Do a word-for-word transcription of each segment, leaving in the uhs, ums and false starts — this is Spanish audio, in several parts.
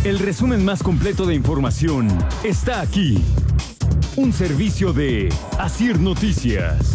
El resumen más completo de información está aquí. Un servicio de Asir Noticias.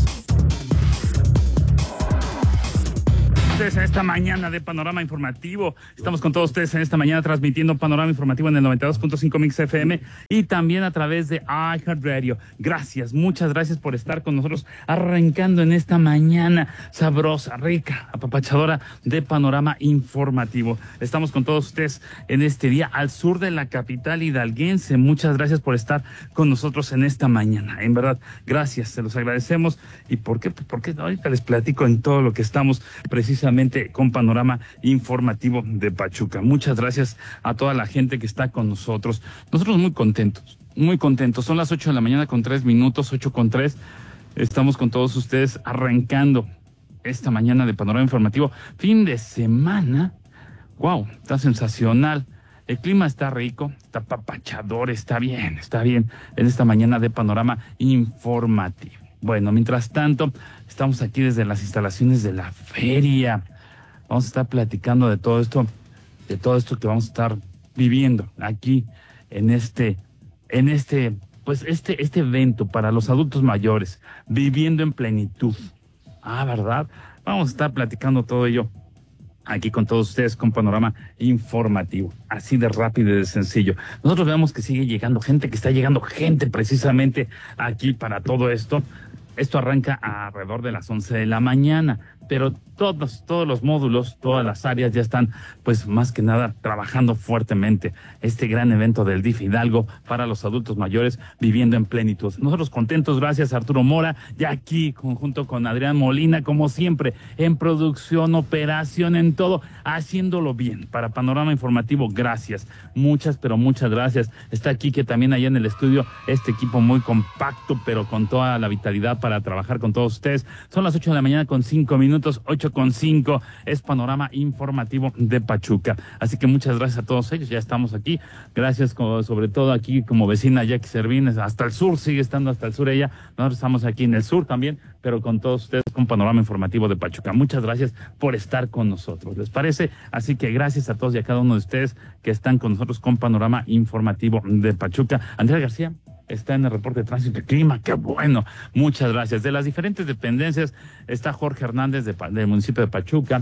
Ustedes en esta mañana de Panorama Informativo. Estamos con todos ustedes en esta mañana transmitiendo Panorama Informativo en el noventa y dos punto cinco Mix F M y también a través de iHeartRadio. Gracias, muchas gracias por estar con nosotros arrancando en esta mañana sabrosa, rica, apapachadora de Panorama Informativo. Estamos con todos ustedes en este día al sur de la capital hidalguense. Muchas gracias por estar con nosotros en esta mañana. En verdad, gracias, se los agradecemos. ¿Y por qué? Porque ahorita les platico en todo lo que estamos precisamente con Panorama Informativo de Pachuca. Muchas gracias a toda la gente que está con nosotros. Nosotros muy contentos, muy contentos. Son las ocho de la mañana con tres minutos, ocho con tres. Estamos con todos ustedes arrancando esta mañana de Panorama Informativo. Fin de semana. Wow, está sensacional. El clima está rico, está papachador, está bien, está bien en esta mañana de Panorama Informativo. Bueno, mientras tanto, estamos aquí desde las instalaciones de la feria. Vamos a estar platicando de todo esto, de todo esto que vamos a estar viviendo aquí en este, en este, pues este, este evento para los adultos mayores, viviendo en plenitud. Ah, ¿verdad? Vamos a estar platicando todo ello aquí con todos ustedes con Panorama Informativo, así de rápido y de sencillo. Nosotros vemos que sigue llegando gente, que está llegando gente precisamente aquí para todo esto. Esto arranca alrededor de las once de la mañana, pero todos, todos los módulos, todas las áreas ya están, pues más que nada, trabajando fuertemente. Este gran evento del D I F Hidalgo para los adultos mayores viviendo en plenitud. Nosotros contentos, gracias a Arturo Mora, ya aquí junto con Adrián Molina, como siempre, en producción, operación, en todo, haciéndolo bien. Para Panorama Informativo, gracias. Muchas, pero muchas gracias. Está aquí que también allá en el estudio, este equipo muy compacto, pero con toda la vitalidad para trabajar con todos ustedes. Son las ocho de la mañana con cinco minutos, ocho con cinco, es Panorama Informativo de Pachuca. Así que muchas gracias a todos ellos, ya estamos aquí. Gracias como, sobre todo aquí como vecina Jackie Servín, hasta el sur, sigue estando hasta el sur ella. Nosotros estamos aquí en el sur también, pero con todos ustedes con Panorama Informativo de Pachuca. Muchas gracias por estar con nosotros, ¿les parece? Así que gracias a todos y a cada uno de ustedes que están con nosotros con Panorama Informativo de Pachuca. Andrea García está en el reporte de tránsito y clima, qué bueno, muchas gracias. De las diferentes dependencias está Jorge Hernández de, del municipio de Pachuca,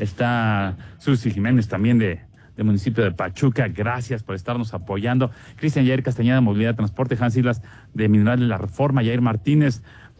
está Susi Jiménez también de, del municipio de Pachuca, gracias por estarnos apoyando. Cristian Yair Castañeda de Movilidad de Transporte, Hans Islas de Mineral de la Reforma, Yair Martínez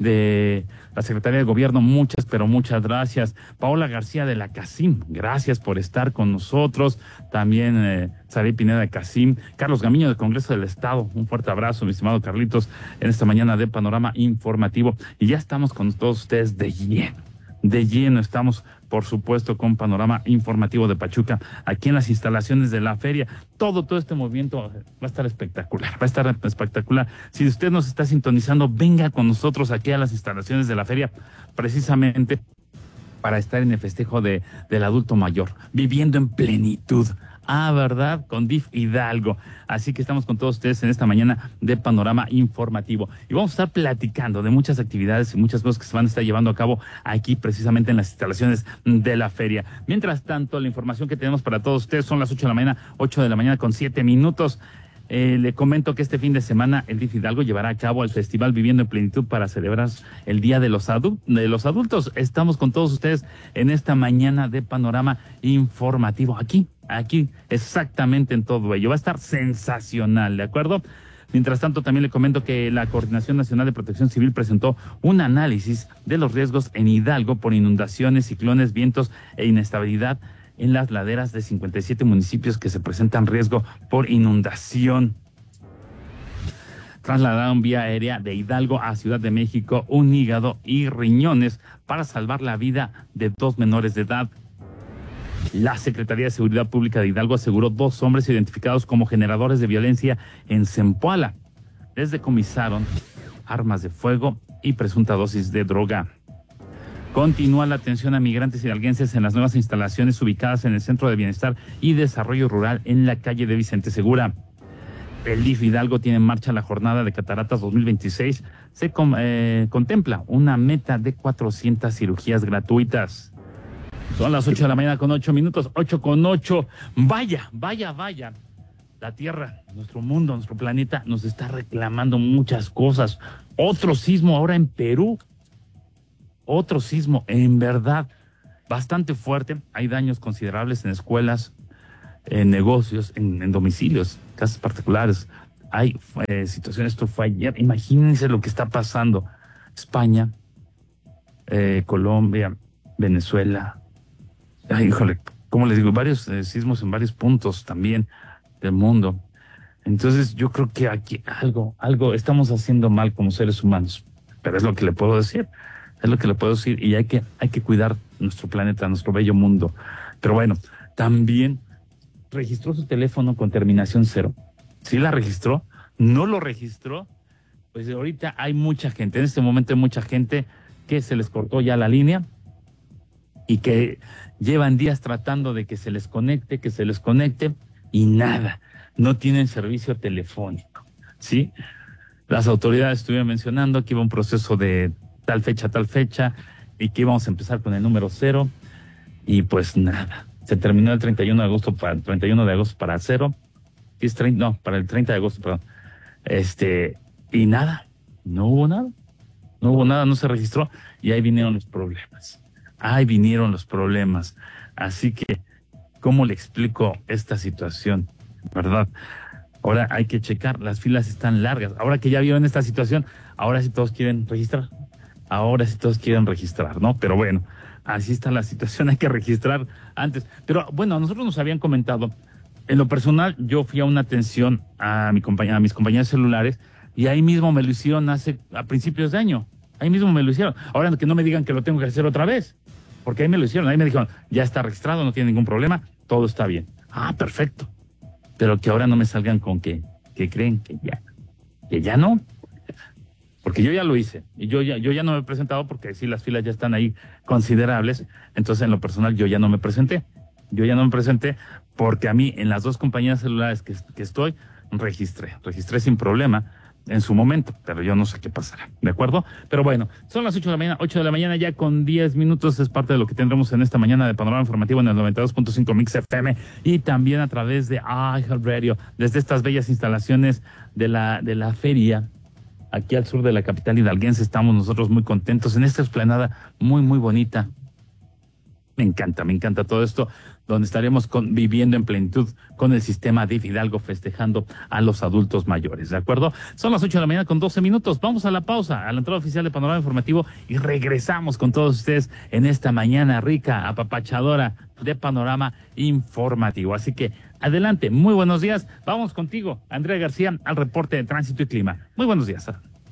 de la Secretaría de Gobierno, muchas, pero muchas gracias. Paola García de la CACIM, gracias por estar con nosotros. También eh, Saray Pineda de CACIM. Carlos Gamiño del Congreso del Estado, un fuerte abrazo, mi estimado Carlitos, en esta mañana de Panorama Informativo. Y ya estamos con todos ustedes de lleno, de lleno estamos, por supuesto, con Panorama Informativo de Pachuca, aquí en las instalaciones de la feria. Todo, todo este movimiento va a estar espectacular, va a estar espectacular. Si usted nos está sintonizando, venga con nosotros aquí a las instalaciones de la feria, precisamente para estar en el festejo de, del adulto mayor, viviendo en plenitud. Ah, ¿verdad? Con D I F Hidalgo. Así que estamos con todos ustedes en esta mañana de Panorama Informativo. Y vamos a estar platicando de muchas actividades y muchas cosas que se van a estar llevando a cabo aquí precisamente en las instalaciones de la feria. Mientras tanto, la información que tenemos para todos ustedes son las ocho de la mañana, ocho de la mañana con siete minutos. Eh, le comento que este fin de semana el D I F Hidalgo llevará a cabo el Festival Viviendo en Plenitud para celebrar el Día de los, adu de los Adultos. Estamos con todos ustedes en esta mañana de Panorama Informativo. Aquí, aquí, exactamente en todo ello. Va a estar sensacional, ¿de acuerdo? Mientras tanto, también le comento que la Coordinación Nacional de Protección Civil presentó un análisis de los riesgos en Hidalgo por inundaciones, ciclones, vientos e inestabilidad en las laderas de cincuenta y siete municipios que se presentan riesgo por inundación. Trasladaron vía aérea de Hidalgo a Ciudad de México un hígado y riñones para salvar la vida de dos menores de edad. La Secretaría de Seguridad Pública de Hidalgo aseguró dos hombres identificados como generadores de violencia en Zempoala. Les decomisaron armas de fuego y presunta dosis de droga. Continúa la atención a migrantes hidalguenses en las nuevas instalaciones ubicadas en el Centro de Bienestar y Desarrollo Rural en la calle de Vicente Segura. El D I F Hidalgo tiene en marcha la jornada de cataratas dos mil veintiséis. Se com eh, contempla una meta de cuatrocientas cirugías gratuitas. Son las ocho de la mañana con ocho minutos, ocho con ocho. Vaya, vaya, vaya. la Tierra, nuestro mundo, nuestro planeta, nos está reclamando muchas cosas. Otro sismo ahora en Perú. Otro sismo, en verdad, bastante fuerte. Hay daños considerables en escuelas, en negocios, en, en domicilios, casas particulares. Hay eh, situaciones, esto fue ayer. Imagínense lo que está pasando. España, eh, Colombia, Venezuela. Ay, híjole, como les digo, varios eh, sismos en varios puntos también del mundo. Entonces yo creo que aquí algo, algo estamos haciendo mal como seres humanos, pero es lo que le puedo decir, es lo que le puedo decir, y hay que, hay que cuidar nuestro planeta, nuestro bello mundo. Pero bueno, también registró su teléfono con terminación cero. Sí la registró, no lo registró, pues ahorita hay mucha gente, en este momento hay mucha gente que se les cortó ya la línea y que llevan días tratando de que se les conecte, que se les conecte, y nada, no tienen servicio telefónico, ¿sí? Las autoridades estuvieron mencionando que iba un proceso de tal fecha, tal fecha, y que íbamos a empezar con el número cero, y pues nada, se terminó el treinta y uno de agosto para el treinta y uno de agosto para cero, y es treinta, no, para el treinta de agosto, perdón, este, y nada, no hubo nada, no hubo nada, no se registró, y ahí vinieron los problemas, ahí vinieron los problemas, así que, ¿cómo le explico esta situación? ¿Verdad? Ahora hay que checar, las filas están largas. Ahora que ya vieron esta situación, ahora sí todos quieren registrar. Ahora sí todos quieren registrar, ¿no? Pero bueno, así está la situación, hay que registrar antes. Pero bueno, nosotros nos habían comentado, en lo personal, yo fui a una atención a, mi compañía, a mis compañías celulares, y ahí mismo me lo hicieron hace, a principios de año. Ahí mismo me lo hicieron. Ahora que no me digan que lo tengo que hacer otra vez, porque ahí me lo hicieron. Ahí me dijeron, ya está registrado, no tiene ningún problema, todo está bien. Ah, perfecto. Pero que ahora no me salgan con que, que creen que ya, que ya no. Porque yo ya lo hice. Y yo ya, yo ya no me he presentado porque sí, las filas ya están ahí considerables. Entonces, en lo personal, yo ya no me presenté. Yo ya no me presenté porque a mí, en las dos compañías celulares que, que estoy, registré. Registré sin problema en su momento, pero yo no sé qué pasará, ¿de acuerdo? Pero bueno, son las ocho de la mañana, ocho de la mañana ya con diez minutos, es parte de lo que tendremos en esta mañana de Panorama Informativo en el noventa y dos punto cinco Mix F M y también a través de iHeartRadio, desde estas bellas instalaciones de la, de la feria, aquí al sur de la capital hidalguense. Estamos nosotros muy contentos en esta explanada muy, muy bonita. Me encanta, me encanta todo esto, donde estaremos con, viviendo en plenitud con el sistema D I F Hidalgo, festejando a los adultos mayores, ¿de acuerdo? Son las ocho de la mañana con doce minutos, vamos a la pausa, a la entrada oficial de Panorama Informativo, y regresamos con todos ustedes en esta mañana rica, apapachadora de Panorama Informativo. Así que, adelante, muy buenos días, vamos contigo, Andrea García, al reporte de tránsito y clima. Muy buenos días.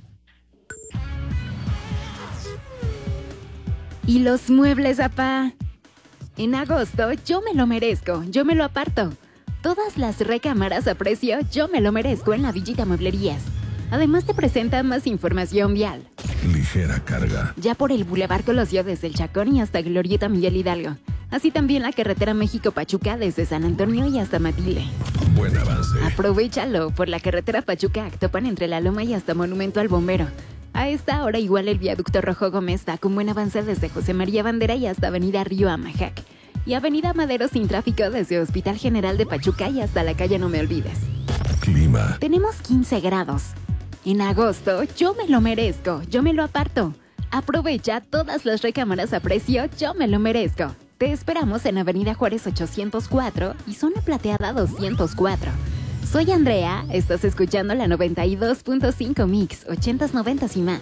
¿Y los muebles, apá? En agosto, yo me lo merezco, yo me lo aparto. Todas las recámaras a precio, yo me lo merezco en la Villita Mueblerías. Además te presenta más información vial. Ligera carga. Ya por el Boulevard Colosio desde el Chacón y hasta Glorieta Miguel Hidalgo. Así también la carretera México-Pachuca desde San Antonio y hasta Matilde. Buen avance. Aprovechalo por la carretera Pachuca-Actopan entre La Loma y hasta Monumento al Bombero. A esta hora igual el viaducto Rojo Gómez está con buen avance desde José María Bandera y hasta Avenida Río Amajac. Y Avenida Madero sin tráfico desde Hospital General de Pachuca y hasta la calle No Me Olvides. Clima. Tenemos quince grados. En agosto, yo me lo merezco, yo me lo aparto. Aprovecha todas las recámaras a precio, yo me lo merezco. Te esperamos en Avenida Juárez ochocientos cuatro y Zona Plateada doscientos cuatro. Soy Andrea, estás escuchando la noventa y dos punto cinco Mix, ochentas, noventas y más.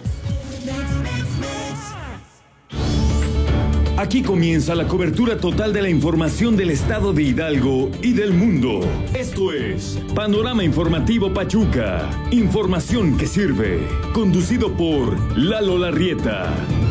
Aquí comienza la cobertura total de la información del estado de Hidalgo y del mundo. Esto es Panorama Informativo Pachuca. Información que sirve. Conducido por Lalo Larrieta.